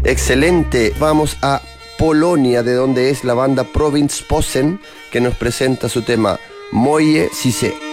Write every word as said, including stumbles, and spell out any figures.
Excelente. Vamos a Polonia, de donde es la banda Provinz Posen, que nos presenta su tema Moje si se